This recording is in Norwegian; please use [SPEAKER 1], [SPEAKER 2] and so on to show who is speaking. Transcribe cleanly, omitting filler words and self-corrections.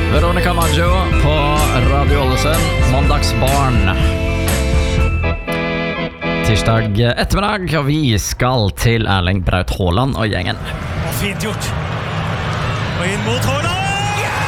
[SPEAKER 1] Veronica Maggio på Radio Ålesund, Måndagsbarn. Tirsdag ettermiddag, og vi skal til Erling Braut Haaland og gjengen.
[SPEAKER 2] Og fint gjort. Og inn mot Haaland!